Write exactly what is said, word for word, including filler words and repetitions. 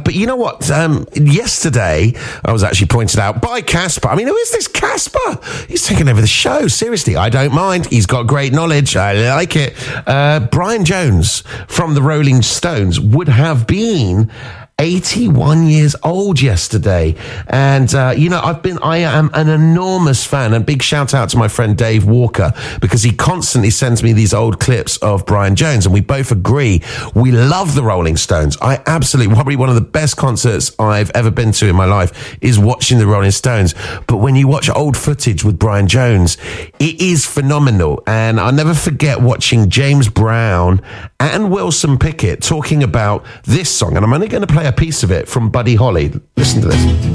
but you know what? Um, yesterday, I was actually pointed out by Casper. I mean, who is this Casper? He's taking over the show. Seriously, I don't mind. He's got great knowledge. I like it. Uh, Brian Jones from the Rolling Stones would have been eighty-one years old yesterday. And, uh, you know, I've been, I am an enormous fan, and big shout out to my friend Dave Walker, because he constantly sends me these old clips of Brian Jones, and we both agree we love the Rolling Stones. I absolutely, probably one of the best concerts I've ever been to in my life is watching the Rolling Stones. But when you watch old footage with Brian Jones, it is phenomenal. And I'll never forget watching James Brown and Wilson Pickett talking about this song. And I'm only going to play a piece of it from Buddy Holly. Listen to this.